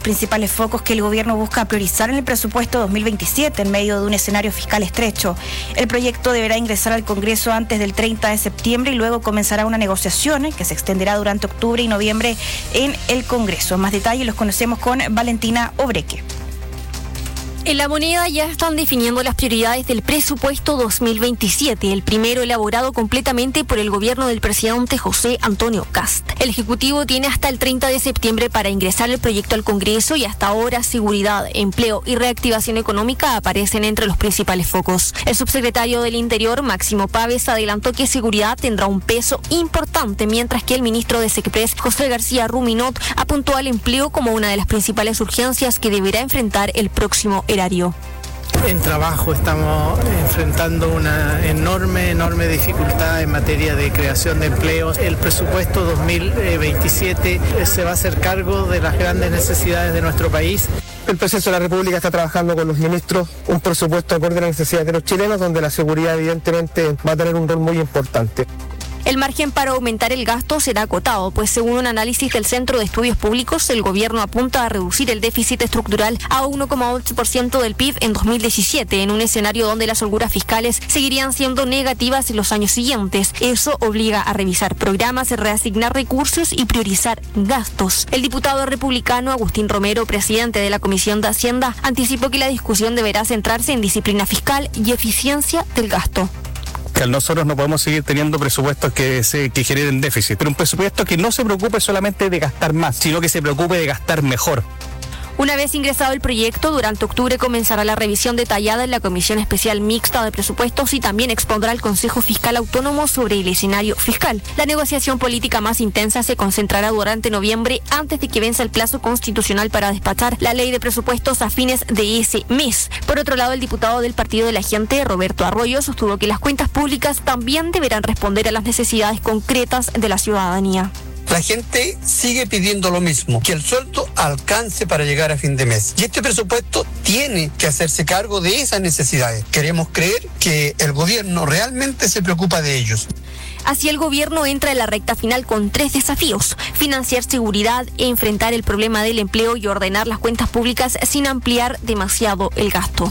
principales focos que el gobierno busca priorizar en el presupuesto 2027 en medio de un escenario fiscal estrecho. El proyecto deberá ingresar al Congreso antes del 30 de septiembre y luego comenzará una negociación que se extenderá durante octubre y noviembre en el Congreso. Más detalles los conocemos con Valentina Obreque. En La Moneda ya están definiendo las prioridades del presupuesto 2027, el primero elaborado completamente por el gobierno del presidente José Antonio Kast. El Ejecutivo tiene hasta el 30 de septiembre para ingresar el proyecto al Congreso y hasta ahora seguridad, empleo y reactivación económica aparecen entre los principales focos. El subsecretario del Interior, Máximo Pávez, adelantó que seguridad tendrá un peso importante, mientras que el ministro de SECPRES, José García Ruminot, apuntó al empleo como una de las principales urgencias que deberá enfrentar el próximo erario. En trabajo estamos enfrentando una enorme dificultad en materia de creación de empleos. El presupuesto 2027 se va a hacer cargo de las grandes necesidades de nuestro país. El presidente de la República está trabajando con los ministros un presupuesto acorde a las necesidades de los chilenos, donde la seguridad evidentemente va a tener un rol muy importante. El margen para aumentar el gasto será acotado, pues según un análisis del Centro de Estudios Públicos, el gobierno apunta a reducir el déficit estructural a 1,8% del PIB en 2017, en un escenario donde las holguras fiscales seguirían siendo negativas en los años siguientes. Eso obliga a revisar programas, reasignar recursos y priorizar gastos. El diputado republicano Agustín Romero, presidente de la Comisión de Hacienda, anticipó que la discusión deberá centrarse en disciplina fiscal y eficiencia del gasto. Nosotros no podemos seguir teniendo presupuestos que generen déficit, pero un presupuesto que no se preocupe solamente de gastar más, sino que se preocupe de gastar mejor. Una vez ingresado el proyecto, durante octubre comenzará la revisión detallada en la Comisión Especial Mixta de Presupuestos y también expondrá al Consejo Fiscal Autónomo sobre el escenario fiscal. La negociación política más intensa se concentrará durante noviembre, antes de que venza el plazo constitucional para despachar la ley de presupuestos a fines de ese mes. Por otro lado, el diputado del Partido de la Gente, Roberto Arroyo, sostuvo que las cuentas públicas también deberán responder a las necesidades concretas de la ciudadanía. La gente sigue pidiendo lo mismo, que el sueldo alcance para llegar a fin de mes. Y este presupuesto tiene que hacerse cargo de esas necesidades. Queremos creer que el gobierno realmente se preocupa de ellos. Así el gobierno entra en la recta final con 3 desafíos: financiar seguridad, enfrentar el problema del empleo y ordenar las cuentas públicas sin ampliar demasiado el gasto.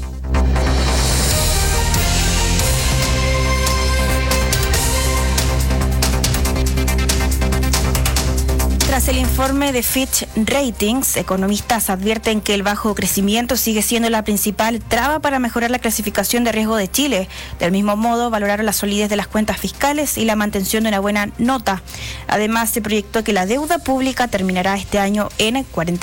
Tras el informe de Fitch Ratings, economistas advierten que el bajo crecimiento sigue siendo la principal traba para mejorar la clasificación de riesgo de Chile. Del mismo modo, valoraron la solidez de las cuentas fiscales y la mantención de una buena nota. Además, se proyectó que la deuda pública terminará este año en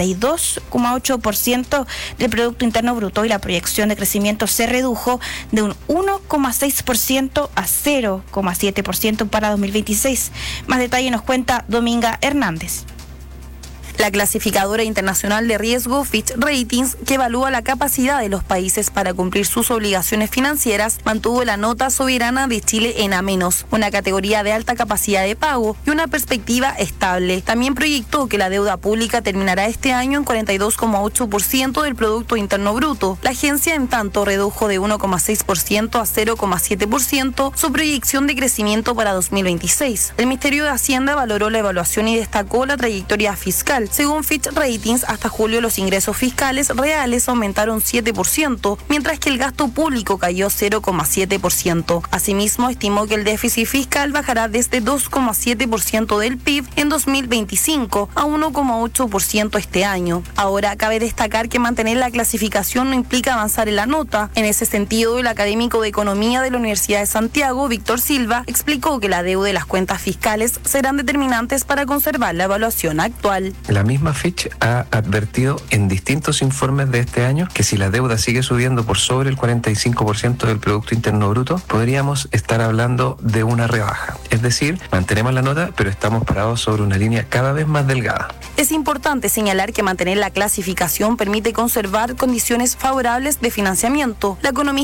42,8% del Producto Interno Bruto y la proyección de crecimiento se redujo de un 1,6% a 0,7% para 2026. Más detalle nos cuenta Dominga Hernández. La clasificadora internacional de riesgo Fitch Ratings, que evalúa la capacidad de los países para cumplir sus obligaciones financieras, mantuvo la nota soberana de Chile en A-, una categoría de alta capacidad de pago y una perspectiva estable. También proyectó que la deuda pública terminará este año en 42,8% del Producto Interno Bruto. La agencia, en tanto, redujo de 1,6% a 0,7% su proyección de crecimiento para 2026. El Ministerio de Hacienda valoró la evaluación y destacó la trayectoria fiscal. Según Fitch Ratings, hasta julio los ingresos fiscales reales aumentaron 7%, mientras que el gasto público cayó 0,7%. Asimismo, estimó que el déficit fiscal bajará desde 2,7% del PIB en 2025 a 1,8% este año. Ahora, cabe destacar que mantener la clasificación no implica avanzar en la nota. En ese sentido, el académico de Economía de la Universidad de Santiago, Víctor Silva, explicó que la deuda y las cuentas fiscales serán determinantes para conservar la evaluación actual. La misma Fitch ha advertido en distintos informes de este año que si la deuda sigue subiendo por sobre el 45% del Producto Interno Bruto, podríamos estar hablando de una rebaja. Es decir, mantenemos la nota, pero estamos parados sobre una línea cada vez más delgada. Es importante señalar que mantener la clasificación permite conservar condiciones favorables de financiamiento. La economía